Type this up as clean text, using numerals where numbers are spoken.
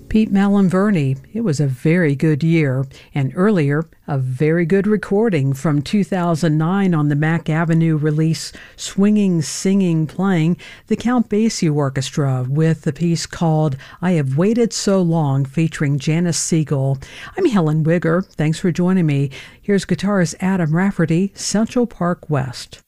Pete Malinverni, it was a very good year, and earlier, a very good recording from 2009 on the Mack Avenue release Swinging, Singing, Playing, the Count Basie Orchestra with the piece called I Have Waited So Long featuring Janice Siegel. I'm Helen Wigger. Thanks for joining me. Here's guitarist Adam Rafferty, Central Park West.